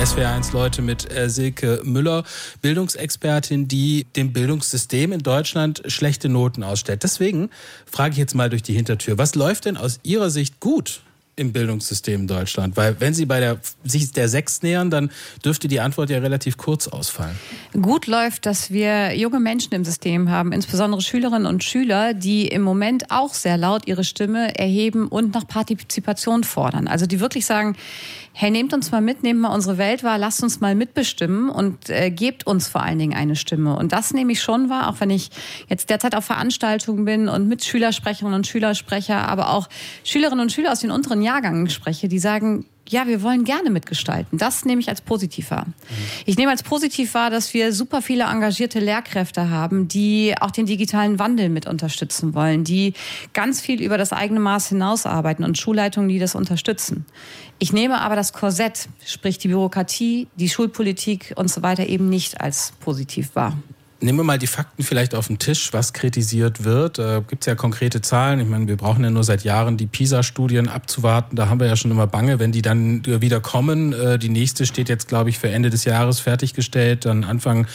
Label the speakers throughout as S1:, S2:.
S1: SWR1 Leute mit Silke Müller, Bildungsexpertin, die dem Bildungssystem in Deutschland schlechte Noten ausstellt. Deswegen frage ich jetzt mal durch die Hintertür, was läuft denn aus Ihrer Sicht gut im Bildungssystem in Deutschland? Weil wenn Sie sich der 6 nähern, dann dürfte die Antwort ja relativ kurz ausfallen.
S2: Gut läuft, dass wir junge Menschen im System haben, insbesondere Schülerinnen und Schüler, die im Moment auch sehr laut ihre Stimme erheben und nach Partizipation fordern. Also die wirklich sagen, hey, nehmt uns mal mit, nehmt mal unsere Welt wahr, lasst uns mal mitbestimmen und gebt uns vor allen Dingen eine Stimme. Und das nehme ich schon wahr, auch wenn ich jetzt derzeit auf Veranstaltungen bin und mit Schülersprecherinnen und Schülersprecher, aber auch Schülerinnen und Schüler aus den unteren Jahrgängen spreche, die sagen, ja, wir wollen gerne mitgestalten. Das nehme ich als positiv wahr. Ich nehme als positiv wahr, dass wir super viele engagierte Lehrkräfte haben, die auch den digitalen Wandel mit unterstützen wollen, die ganz viel über das eigene Maß hinaus arbeiten und Schulleitungen, die das unterstützen. Ich nehme aber das Korsett, sprich die Bürokratie, die Schulpolitik und so weiter eben nicht als positiv wahr.
S1: Nehmen wir mal die Fakten vielleicht auf den Tisch, was kritisiert wird. Gibt es ja konkrete Zahlen. Ich meine, wir brauchen ja nur seit Jahren die PISA-Studien abzuwarten. Da haben wir ja schon immer Bange, wenn die dann wieder kommen. Die nächste steht jetzt, glaube ich, für Ende des Jahres fertiggestellt. Dann Anfang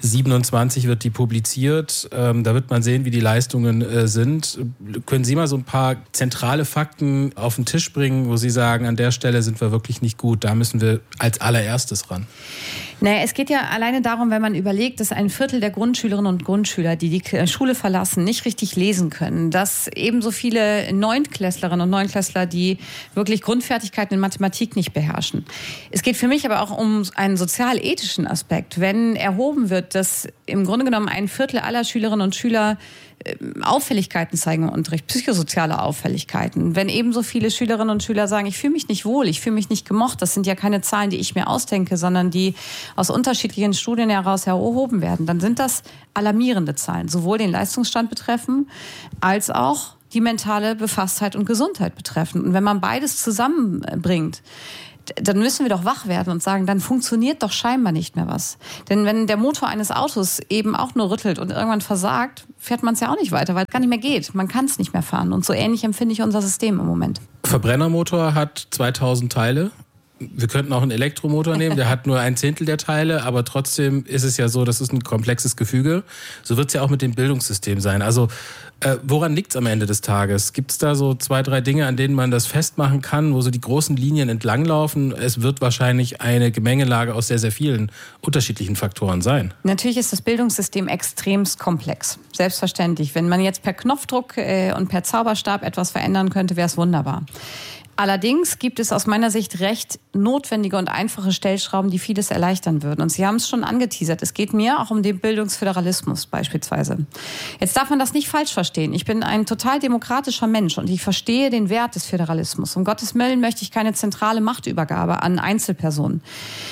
S1: 27 wird die publiziert. Da wird man sehen, wie die Leistungen sind. Können Sie mal so ein paar zentrale Fakten auf den Tisch bringen, wo Sie sagen, an der Stelle sind wir wirklich nicht gut. Da müssen wir als allererstes ran.
S2: Naja, es geht ja alleine darum, wenn man überlegt, dass ein Viertel der Grundschülerinnen und Grundschüler, die die Schule verlassen, nicht richtig lesen können. Dass ebenso viele Neuntklässlerinnen und Neunklässler, die wirklich Grundfertigkeiten in Mathematik nicht beherrschen. Es geht für mich aber auch um einen sozial-ethischen Aspekt. Wenn erhoben wird, dass im Grunde genommen ein Viertel aller Schülerinnen und Schüler Auffälligkeiten zeigen im Unterricht, psychosoziale Auffälligkeiten. Wenn ebenso viele Schülerinnen und Schüler sagen, ich fühle mich nicht wohl, ich fühle mich nicht gemocht, das sind ja keine Zahlen, die ich mir ausdenke, sondern die aus unterschiedlichen Studien heraus erhoben werden, dann sind das alarmierende Zahlen, sowohl den Leistungsstand betreffen, als auch die mentale Befasstheit und Gesundheit betreffen. Und wenn man beides zusammenbringt, dann müssen wir doch wach werden und sagen, dann funktioniert doch scheinbar nicht mehr was. Denn wenn der Motor eines Autos eben auch nur rüttelt und irgendwann versagt, fährt man es ja auch nicht weiter, weil es gar nicht mehr geht. Man kann es nicht mehr fahren. Und so ähnlich empfinde ich unser System im Moment.
S1: Verbrennermotor hat 2000 Teile. Wir könnten auch einen Elektromotor nehmen, der hat nur 1/10 der Teile, aber trotzdem ist es ja so, das ist ein komplexes Gefüge. So wird es ja auch mit dem Bildungssystem sein. Also woran liegt es am Ende des Tages? Gibt es da so 2, 3 Dinge, an denen man das festmachen kann, wo so die großen Linien entlanglaufen? Es wird wahrscheinlich eine Gemengelage aus sehr, sehr vielen unterschiedlichen Faktoren sein.
S2: Natürlich ist das Bildungssystem extremst komplex. Selbstverständlich. Wenn man jetzt per Knopfdruck und per Zauberstab etwas verändern könnte, wäre es wunderbar. Allerdings gibt es aus meiner Sicht recht notwendige und einfache Stellschrauben, die vieles erleichtern würden. Und Sie haben es schon angeteasert. Es geht mir auch um den Bildungsföderalismus beispielsweise. Jetzt darf man das nicht falsch verstehen. Ich bin ein total demokratischer Mensch und ich verstehe den Wert des Föderalismus. Um Gottes Willen möchte ich keine zentrale Machtübergabe an Einzelpersonen.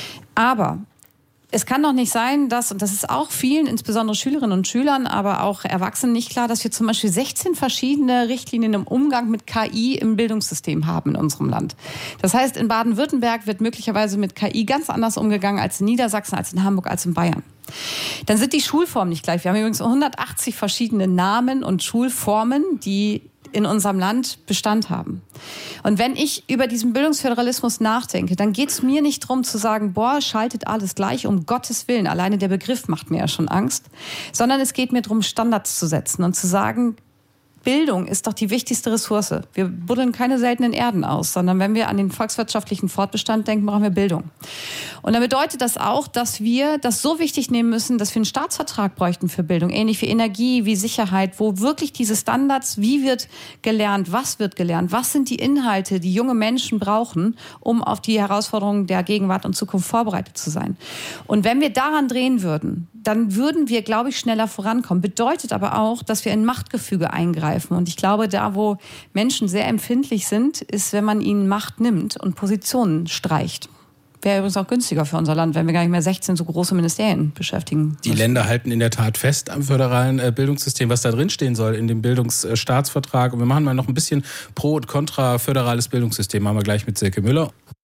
S2: Aber es kann doch nicht sein, dass, und das ist auch vielen, insbesondere Schülerinnen und Schülern, aber auch Erwachsenen nicht klar, dass wir zum Beispiel 16 verschiedene Richtlinien im Umgang mit KI im Bildungssystem haben in unserem Land. Das heißt, in Baden-Württemberg wird möglicherweise mit KI ganz anders umgegangen als in Niedersachsen, als in Hamburg, als in Bayern. Dann sind die Schulformen nicht gleich. Wir haben übrigens 180 verschiedene Namen und Schulformen, die in unserem Land Bestand haben. Und wenn ich über diesen Bildungsföderalismus nachdenke, dann geht es mir nicht darum zu sagen, boah, schaltet alles gleich, um Gottes Willen. Alleine der Begriff macht mir ja schon Angst. Sondern es geht mir darum, Standards zu setzen und zu sagen, Bildung ist doch die wichtigste Ressource. Wir buddeln keine seltenen Erden aus, sondern wenn wir an den volkswirtschaftlichen Fortbestand denken, brauchen wir Bildung. Und dann bedeutet das auch, dass wir das so wichtig nehmen müssen, dass wir einen Staatsvertrag bräuchten für Bildung, ähnlich wie Energie, wie Sicherheit, wo wirklich diese Standards, wie wird gelernt, was sind die Inhalte, die junge Menschen brauchen, um auf die Herausforderungen der Gegenwart und Zukunft vorbereitet zu sein. Und wenn wir daran drehen würden, dann würden wir, glaube ich, schneller vorankommen. Bedeutet aber auch, dass wir in Machtgefüge eingreifen. Und ich glaube, da, wo Menschen sehr empfindlich sind, ist, wenn man ihnen Macht nimmt und Positionen streicht. Wäre übrigens auch günstiger für unser Land, wenn wir gar nicht mehr 16 so große Ministerien beschäftigen.
S1: Die Länder halten in der Tat fest am föderalen Bildungssystem, was da drinstehen soll in dem Bildungsstaatsvertrag. Und wir machen mal noch ein bisschen Pro- und Contra föderales Bildungssystem. Machen wir gleich mit Silke Müller.